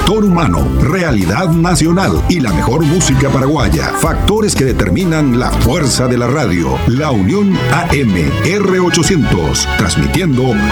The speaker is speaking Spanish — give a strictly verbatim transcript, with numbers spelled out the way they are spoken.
factor humano, realidad nacional y la mejor música paraguaya. Factores que determinan la fuerza de la radio. La Unión A M R ochocientos, transmitiendo